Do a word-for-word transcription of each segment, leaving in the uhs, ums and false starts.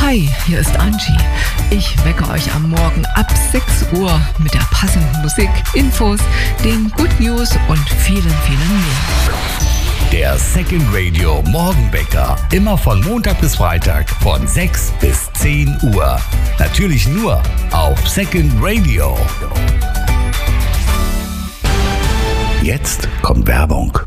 Hi, hier ist Angie. Ich wecke euch am Morgen ab sechs Uhr mit der passenden Musik, Infos, den Good News und vielen, vielen mehr. Der Second Radio Morgenwecker. Immer von Montag bis Freitag von sechs bis zehn Uhr. Natürlich nur auf Second Radio. Jetzt kommt Werbung.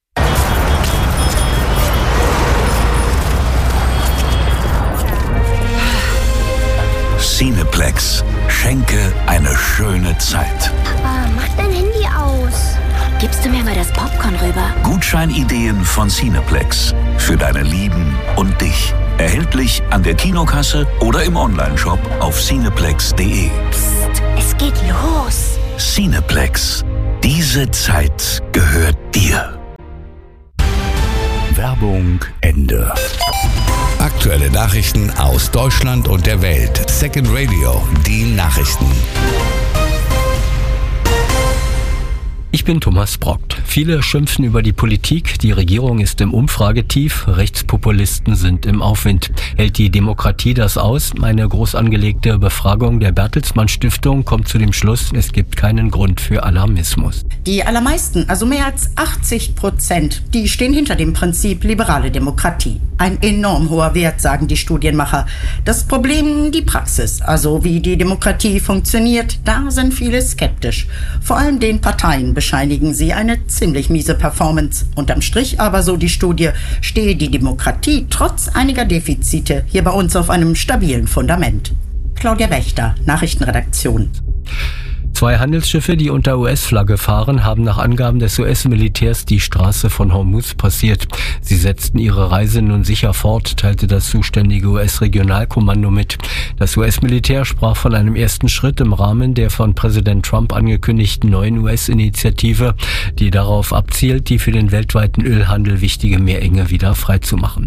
Cineplex. Schenke eine schöne Zeit. Papa, mach dein Handy aus. Gibst du mir mal das Popcorn rüber? Gutscheinideen von Cineplex. Für deine Lieben und dich. Erhältlich an der Kinokasse oder im Onlineshop auf cineplex punkt de. Psst, es geht los. Cineplex. Diese Zeit gehört dir. Werbung Ende. Aktuelle Nachrichten aus Deutschland und der Welt. Second Radio, die Nachrichten. Ich bin Thomas Brockt. Viele schimpfen über die Politik, die Regierung ist im Umfragetief, Rechtspopulisten sind im Aufwind. Hält die Demokratie das aus? Eine groß angelegte Befragung der Bertelsmann Stiftung kommt zu dem Schluss, es gibt keinen Grund für Alarmismus. Die allermeisten, also mehr als achtzig Prozent, die stehen hinter dem Prinzip liberale Demokratie. Ein enorm hoher Wert, sagen die Studienmacher. Das Problem, die Praxis, also wie die Demokratie funktioniert, da sind viele skeptisch. Vor allem den Parteien bescheinigen sie eine ziemlich miese Performance. Unterm Strich aber, so die Studie, stehe die Demokratie trotz einiger Defizite hier bei uns auf einem stabilen Fundament. Claudia Wächter, Nachrichtenredaktion. Zwei Handelsschiffe, die unter U S-Flagge fahren, haben nach Angaben des U S-Militärs die Straße von Hormuz passiert. Sie setzten ihre Reise nun sicher fort, teilte das zuständige U S-Regionalkommando mit. Das U S-Militär sprach von einem ersten Schritt im Rahmen der von Präsident Trump angekündigten neuen U S-Initiative, die darauf abzielt, die für den weltweiten Ölhandel wichtige Meerenge wieder freizumachen.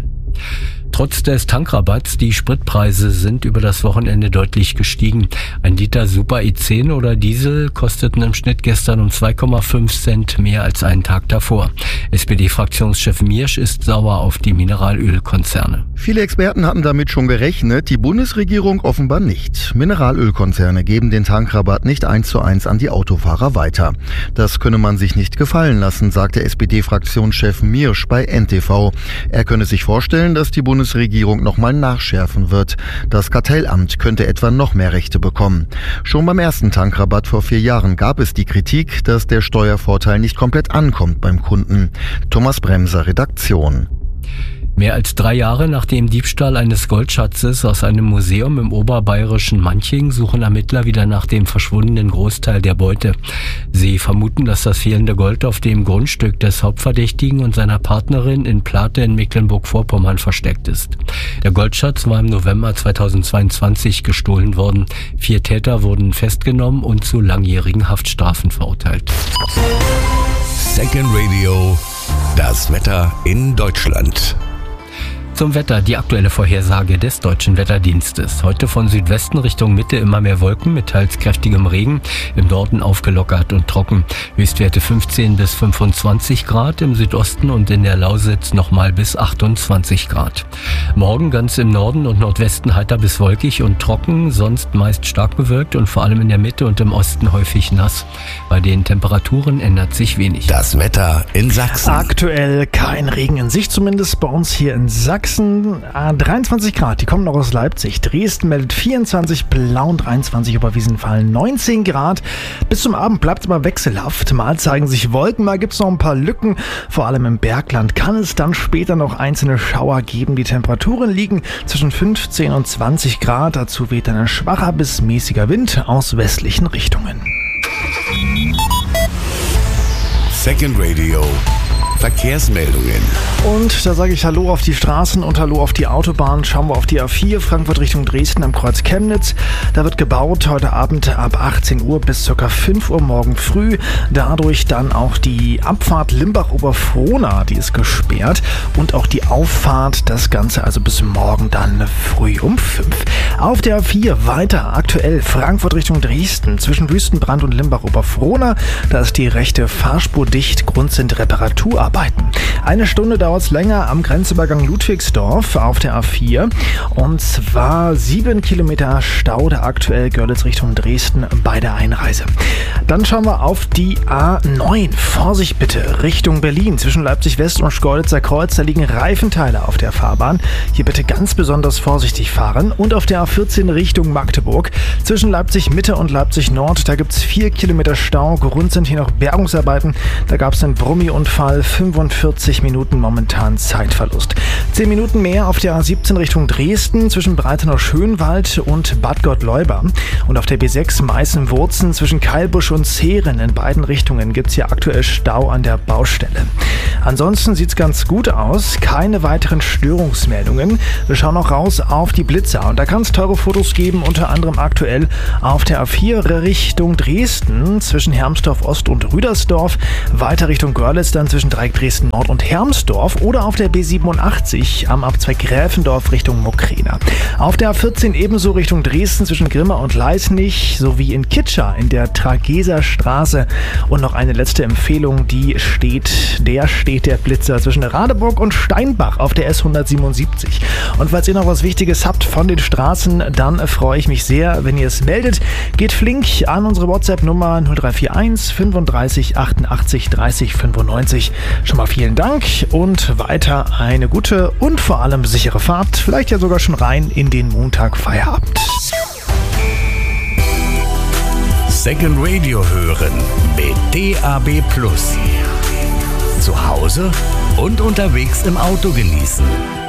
Trotz des Tankrabatts, die Spritpreise sind über das Wochenende deutlich gestiegen. Ein Liter Super I zehn oder Diesel kosteten im Schnitt gestern um zwei Komma fünf Cent mehr als einen Tag davor. S P D-Fraktionschef Miersch ist sauer auf die Mineralölkonzerne. Viele Experten hatten damit schon gerechnet, die Bundesregierung offenbar nicht. Mineralölkonzerne geben den Tankrabatt nicht eins zu eins an die Autofahrer weiter. Das könne man sich nicht gefallen lassen, sagte S P D-Fraktionschef Miersch bei N T V. Er könne sich vorstellen, dass die Bundesregierung Bundesregierung nochmal nachschärfen wird. Das Kartellamt könnte etwa noch mehr Rechte bekommen. Schon beim ersten Tankrabatt vor vier Jahren gab es die Kritik, dass der Steuervorteil nicht komplett ankommt beim Kunden. Thomas Bremser, Redaktion. Mehr als drei Jahre nach dem Diebstahl eines Goldschatzes aus einem Museum im oberbayerischen Manching suchen Ermittler wieder nach dem verschwundenen Großteil der Beute. Sie vermuten, dass das fehlende Gold auf dem Grundstück des Hauptverdächtigen und seiner Partnerin in Plate in Mecklenburg-Vorpommern versteckt ist. Der Goldschatz war im November zweitausendzweiundzwanzig gestohlen worden. Vier Täter wurden festgenommen und zu langjährigen Haftstrafen verurteilt. Second Radio, das Wetter in Deutschland. Zum Wetter, die aktuelle Vorhersage des Deutschen Wetterdienstes. Heute von Südwesten Richtung Mitte immer mehr Wolken mit teils kräftigem Regen, im Norden aufgelockert und trocken. Höchstwerte fünfzehn bis fünfundzwanzig Grad, im Südosten und in der Lausitz nochmal bis achtundzwanzig Grad. Morgen ganz im Norden und Nordwesten heiter bis wolkig und trocken, sonst meist stark bewölkt und vor allem in der Mitte und im Osten häufig nass. Bei den Temperaturen ändert sich wenig. Das Wetter in Sachsen. Aktuell kein Regen in Sicht, zumindest bei uns hier in Sachsen. dreiundzwanzig Grad, die kommen noch aus Leipzig. Dresden meldet vierundzwanzig, Plauen dreiundzwanzig, Oberwiesenfallen neunzehn Grad. Bis zum Abend bleibt es aber wechselhaft. Mal zeigen sich Wolken, mal gibt es noch ein paar Lücken. Vor allem im Bergland kann es dann später noch einzelne Schauer geben. Die Temperaturen liegen zwischen fünfzehn und zwanzig Grad. Dazu weht ein schwacher bis mäßiger Wind aus westlichen Richtungen. Second Radio. Verkehrsmeldungen. Und da sage ich Hallo auf die Straßen und Hallo auf die Autobahn. Schauen wir auf die A vier, Frankfurt Richtung Dresden am Kreuz Chemnitz. Da wird gebaut heute Abend ab achtzehn Uhr bis ca. fünf Uhr morgen früh. Dadurch dann auch die Abfahrt Limbach-Oberfrohna, die ist gesperrt. Und auch die Auffahrt, das Ganze also bis morgen dann früh um fünf. Auf der A vier weiter aktuell Frankfurt Richtung Dresden zwischen Wüstenbrand und Limbach-Oberfrohna. Da ist die rechte Fahrspur dicht, Grund sind Reparaturarbeiten. Eine Stunde dauert es länger am Grenzübergang Ludwigsdorf auf der A vier. Und zwar sieben Kilometer Stau da aktuell Görlitz Richtung Dresden bei der Einreise. Dann schauen wir auf die A neun. Vorsicht bitte, Richtung Berlin. Zwischen Leipzig West und Schkeuditzer Kreuz, da liegen Reifenteile auf der Fahrbahn. Hier bitte ganz besonders vorsichtig fahren. Und auf der A vierzehn Richtung Magdeburg. Zwischen Leipzig Mitte und Leipzig Nord, da gibt es vier Kilometer Stau. Grund sind hier noch Bergungsarbeiten. Da gab es einen Brummi-Unfall. fünfundvierzig Minuten momentan Zeitverlust. zehn Minuten mehr auf der A siebzehn Richtung Dresden. Zwischen Breitenau-Schönwald und Bad Gottleuba. Und auf der B sechs Meißen-Wurzen zwischen Keilbusch und Zehren in beiden Richtungen gibt es hier aktuell Stau an der Baustelle. Ansonsten sieht es ganz gut aus. Keine weiteren Störungsmeldungen. Wir schauen noch raus auf die Blitzer. Und da kann es teure Fotos geben, unter anderem aktuell auf der A vier Richtung Dresden zwischen Hermsdorf Ost und Rüdersdorf. Weiter Richtung Görlitz dann zwischen Dreieck Dresden Nord und Hermsdorf. Oder auf der B siebenundachtzig am Abzweig Gräfendorf Richtung Mokrane. Auf der A vierzehn ebenso Richtung Dresden zwischen Grimma und Leisnig sowie in Kitscher in der Trageser Straße. Und noch eine letzte Empfehlung, die steht, der steht der Blitzer zwischen Radeburg und Steinbach auf der S hundertsiebenundsiebzig. Und falls ihr noch was Wichtiges habt von den Straßen, dann freue ich mich sehr, wenn ihr es meldet. Geht flink an unsere WhatsApp-Nummer null drei vier eins fünfunddreißig achtundachtzig dreißig fünfundneunzig. Schon mal vielen Dank und weiter eine gute und vor allem sichere Fahrt. Vielleicht ja sogar schon rein in den Montag-Feierabend. Second Radio hören mit D A B Plus. Zu Hause und unterwegs im Auto genießen.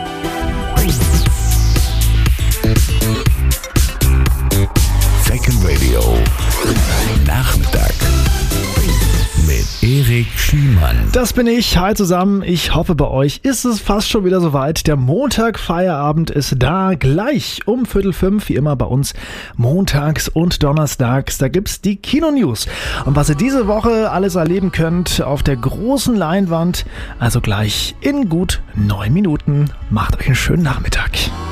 Second Radio Nachmittag mit Erik Schiemann. Das bin ich. Hi zusammen. Ich hoffe, bei euch ist es fast schon wieder soweit. Der Montag-Feierabend ist da. Gleich um Viertel fünf, wie immer bei uns montags und donnerstags. Da gibt's die Kino-News. Und was ihr diese Woche alles erleben könnt auf der großen Leinwand, also gleich in gut neun Minuten. Macht euch einen schönen Nachmittag.